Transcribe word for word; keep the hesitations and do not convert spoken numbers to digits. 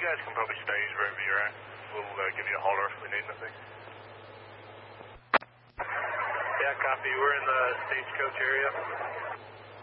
guys can probably stage wherever you're at. We'll uh, give you a holler if we need anything. Yeah, copy. We're in the Stagecoach area.